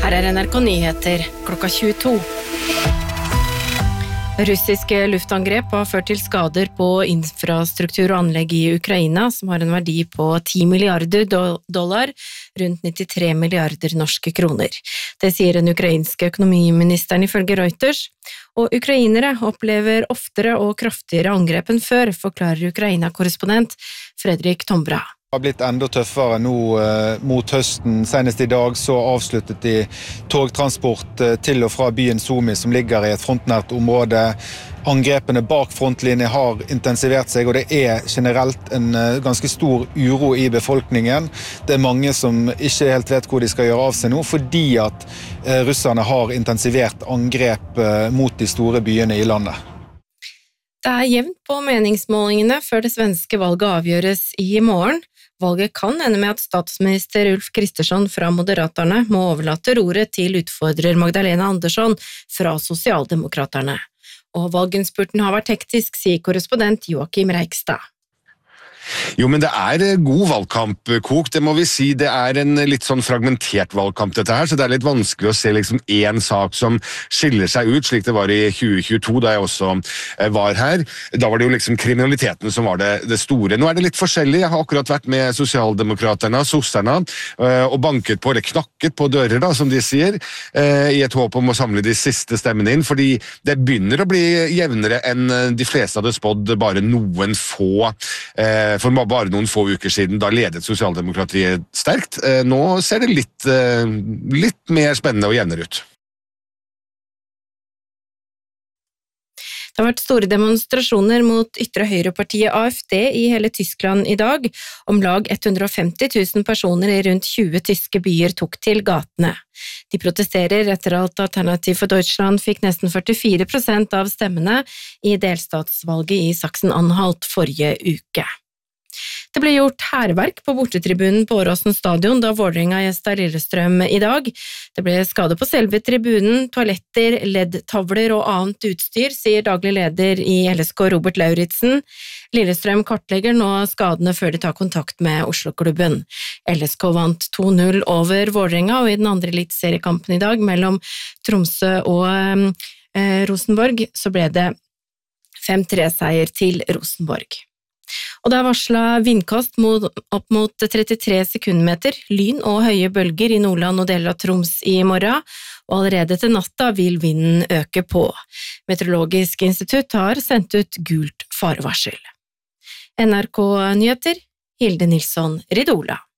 Her NRK Nyheter klokka 22. Russiske luftangrep har ført til skader på infrastruktur og anlegg i Ukraina, som har en verdi på 10 milliarder dollar, rundt 93 milliarder norske kroner. Det sier den ukrainske økonomiministeren ifølge Reuters, og ukrainere opplever oftere og kraftigere angrep enn før, forklarer Ukraina-korrespondent Fredrik Tombra. Det har blitt enda tøffere nå mot høsten. Senest i dag så avsluttet de togtransport til og fra byen Sumy, som ligger i et frontnært område. Angrepene bak frontlinjen har intensivert seg, og det er generelt en ganske stor uro i befolkningen. Det er mange som ikke helt vet hvor de skal gjøre av seg nå, fordi at russerne har intensivert angrep mot de store byene i landet. Det er jevnt på meningsmålingene før det svenske valget avgjøres i morgen. Valget kan ende med at statsminister Ulf Kristersson fra Moderaterna må overlate roret til utfordrer Magdalena Andersson fra Sosialdemokraterne. Og valginnspurten har vært hektisk, sier korrespondent Joakim Reigstad. Jo, men det er god valgkamp, Kok, det må vi si. Det er en litt sånn fragmentert valgkamp dette her, så det er litt vanskelig å se liksom en sak som skiller seg ut, slik det var i 2022, da jeg også var her. Da var det jo liksom kriminaliteten som var det store. Nå er det litt forskjellig. Jeg har akkurat vært med Sosialdemokraterne, sosserne, og banket på, eller knakket på dører, da, som de sier, i et håp om å samle de siste stemmene inn, fordi det begynner å bli jevnere enn de fleste hadde spådd bare noen få for bare noen få uker siden, da ledet Sosialdemokratiet sterkt. Nå ser det litt mer spennende og jevnere ut. Det har vært store demonstrasjoner mot ytre høyrepartiet AfD i hele Tyskland i dag. Om lag 150 000 personer i rundt 20 tyske byer tok til gatene. De protesterer etter at Alternativ for Deutschland fikk nesten 44% av stemmene i delstatsvalget i Sachsen-Anhalt forrige uke. Det ble gjort hærverk på bortetribunen på Åråsen stadion da Vålerenga gjestet Lillestrøm i dag. Det ble skade på selve tribunen, toaletter, LED-tavler og annet utstyr, sier daglig leder i LSK Robert Lauritsen. Lillestrøm kartlegger nå skadene før de tar kontakt med Oslo-klubben. LSK vant 2-0 over Vålerenga, og i den andre eliteseriekampen i dag mellom Tromsø og Rosenborg så ble det 5-3-seier til Rosenborg. Og det er varslet vindkast opp mot 33 sekundmeter, lyn og høye bølger i Nordland og deler av Troms i morgen, og allerede til natta vil vinden øke på. Meteorologisk institutt har sendt ut gult farevarsel. NRK Nyheter, Hilde Nilsson Ridola.